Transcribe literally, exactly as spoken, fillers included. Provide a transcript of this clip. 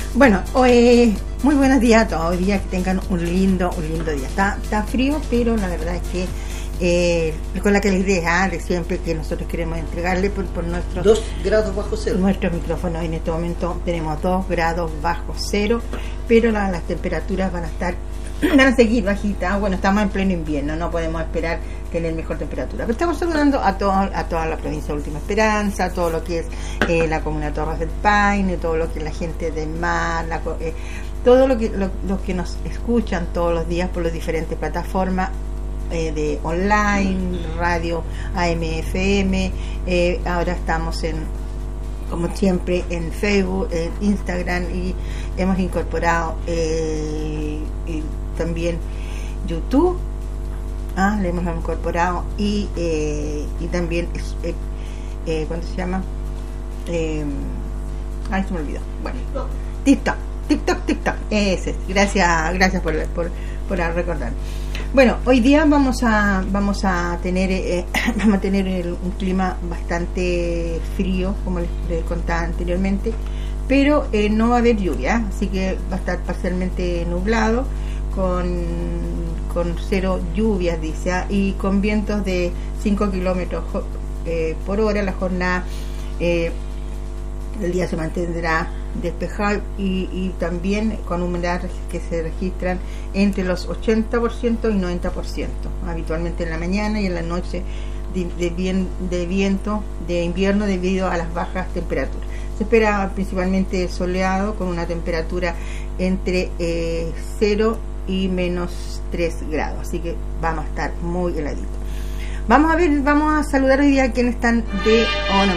Bueno, hoy, muy buenos días a todos. Hoy día que tengan un lindo, un lindo día. Está, está frío, pero la verdad es que eh, con la calidad de siempre que nosotros queremos entregarle por, por nuestros dos grados bajo cero. Nuestros micrófonos en este momento tenemos dos grados bajo cero, pero la, las temperaturas van a estar van a seguir bajitas. Bueno, estamos en pleno invierno, no podemos esperar tener mejor temperatura, pero estamos saludando a todo, a toda la provincia de Última Esperanza, a todo lo que es eh, la comuna de Torres del Paine, todo lo que es la gente de Mar, la, eh, todo lo que lo, los que nos escuchan todos los días por las diferentes plataformas eh, de online, radio A M F M, eh, ahora estamos en, como siempre, en Facebook, en Instagram, y hemos incorporado eh, y también YouTube. Ah, le hemos incorporado y eh, y también eh, eh, ¿cuánto se llama? Eh, ay, se me olvidó. Bueno, TikTok, TikTok, TikTok. Ese. Gracias, gracias por por por recordar. Bueno, hoy día vamos a vamos a tener eh, vamos a tener el, un clima bastante frío, como les, les contaba anteriormente, pero eh, no va a haber lluvia, así que va a estar parcialmente nublado, con con cero lluvias, dice, ¿eh? Y con vientos de cinco kilómetros eh, por hora. La jornada, eh, el día se mantendrá despejado y, y también con humedades que se registran entre los ochenta por ciento y noventa por ciento, habitualmente en la mañana y en la noche de, de, bien, de viento de invierno debido a las bajas temperaturas. Se espera principalmente soleado con una temperatura entre eh, cero y menos tres grados, así que vamos a estar muy heladitos. Vamos a ver, vamos a saludar hoy día a quienes están de... Oh, no,